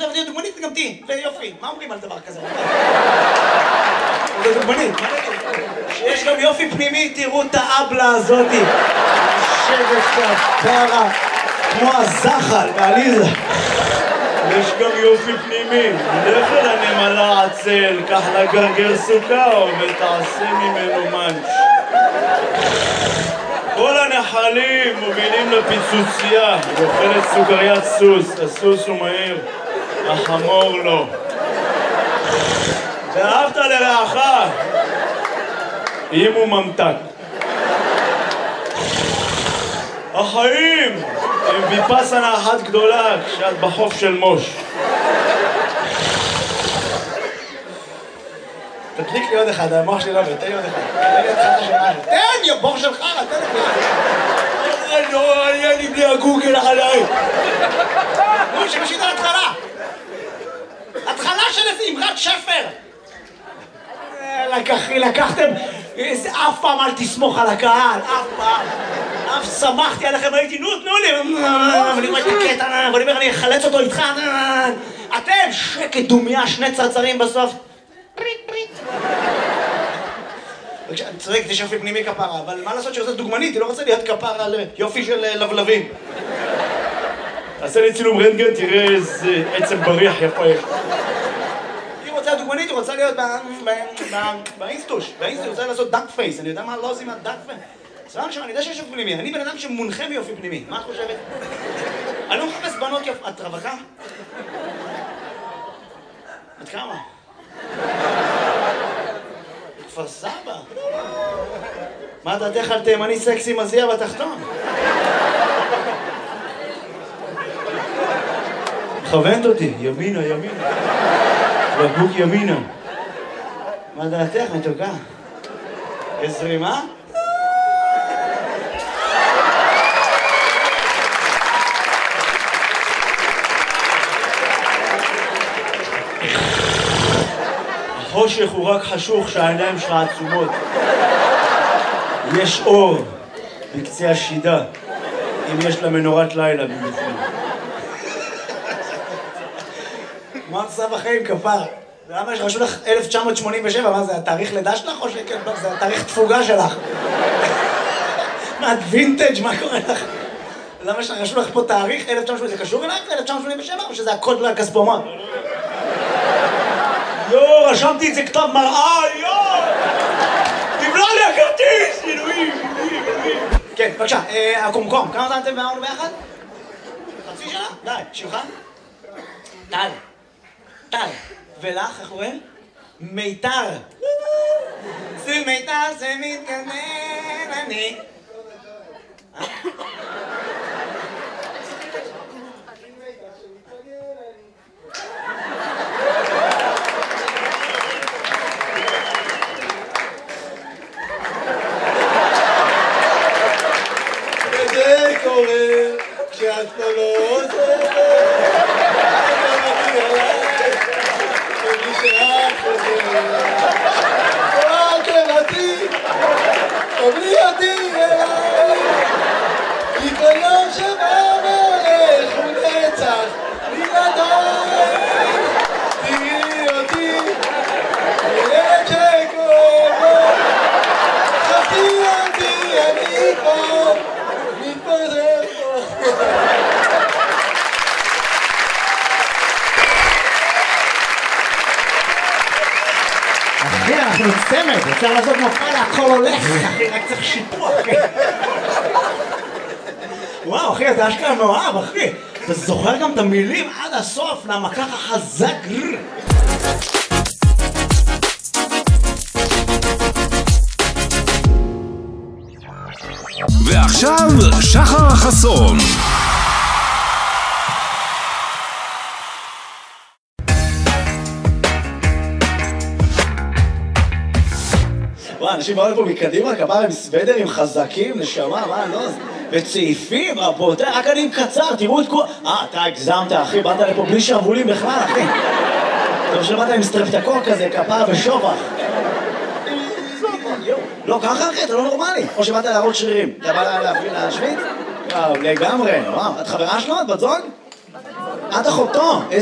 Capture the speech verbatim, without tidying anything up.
תהיה דוגמנית, גם תהי, ויופי. מה אומרים על דבר כזה? זה דוגמנית. שיש גם יופי פנימי, תראו את האבלה הזאתי. יושבת כפרה, כמו הזחל בעליזה. יש גם יופי פנימי. לך אל הנמלה עצל, קח לה גרגר סוכר ותעשה ממנו מאנץ'. כל הנחלים מובילים לפיצוצייה, היא אוכלת סוכריית סוס, הסוס הוא מהיר, החמור לא. ואהבת לרעך, אם הוא ממתק. החיים הם ויפאסנה אחת גדולה כשאת בחוף של מוש. תדליק לי עוד אחד, המוח שלי לא עובד, תן לי עוד אחד. תן לי עוד אחד השנה. תן, יא בור של חרא, תן לי. לא, היה לי בלי הגוגל עליי. נו, שמשית על התחלה. התחלה של איזה אמרת שפר. לקחתם, אף פעם אל תסמוך על הקהל, אף פעם. אף שמחתי עליכם, הייתי, נו, תנו לי. ואני רואה את הקטע, ואני אומר, אני אחלץ אותו איתך. אתם, שקט דומיה, שני צרצרים בסוף. פריט, פריט. אני צודק, זה יופי פנימי כפרה, אבל מה לעשות שעושה דוגמנית? היא לא רוצה להיות כפרה על יופי של לבלבים. תעשה לי צילום רנטגן, תראה איזה עצם בריח יפה יש. היא רוצה דוגמנית, היא רוצה להיות באינסטוש. באינסטוש, היא רוצה לעשות דאק פייס. אני יודע מה לא עושים מהדאק פייס. סבבה עכשיו, אני יודע שיש יופי פנימי. אני בן אדם שמונחה מיופי פנימי. מה את חושבת? אני לא מחפש בנות יופי. את רווקה? את כמה? כפר סבא. מה דעתך על תימני סקסי מזיע בתחתון? מכוונת אותי, ימינה, ימינה. בקבוק ימינה. מה דעתך, מתוקה? יש זרימה? החושך הוא רק חשוך שהעיניים שלך עצומות. יש אור בקצה השידה, אם יש לה מנורת לילה במיוחד. מה עושה בחיים כפר? למה שרשו לך אלף תשע מאות שמונים ושבע? מה זה, התאריך לידה שלך או שכן? לא, זה התאריך תפוגה שלך. מה, את וינטג', מה קורה לך? למה שרשו לך פה תאריך אלף תשע מאות שמונים ושבע? זה קשור אלייך אלף תשע מאות שמונים ושבע או שזה הקוד לכספומט? יו, רשמתי את זה כתב מראה, יו! תבלע לי הכרטיס, אלוהים, אלוהים, אלוהים. כן, בבקשה, הקומקום, כמה זמן אתם ואמרנו ביחד? חצי שנה? די, שלך? טל. טל. ולך, איך קוראים? מיתר. זה מיתר, זה מתגנן, אני. וזה קורה כשאת לא עוזרת. תבלי אותי אליי, כי כל יום שבא והולך הוא נצח בלעדיי. תראי אותי, ילד שכואב לו, חפי אותי, אני כבר מתפזר פה. אחי, אנחנו צמד, אפשר לעשות מופע להכל הולך, אחי, רק צריך שיפוע, אחי. וואו, אחי, אתה אשכרה מאוהב, אחי. אתה זוכר גם את המילים עד הסוף, למה ככה חזק. ועכשיו, שחר חסון. וואו, אנשים באו לפה מקדימה, כפרה עם סוודרים חזקים, נשמה, מה, לא? וצעיפים, רבותיי, רק אני עם קצר, תראו את כל... אה, אתה הגזמת, אחי, באת לפה בלי שרוולים בכלל, אחי. טוב שבאת עם סטרפטקור כזה, כפרה ושובח. לא, ככה, אחי, אתה לא נורמלי. או שבאת להראות שרירים. אתה בא להשוויץ? וואו, לגמרי, וואו. את חברה שלו? את בת זוג? את אחותו.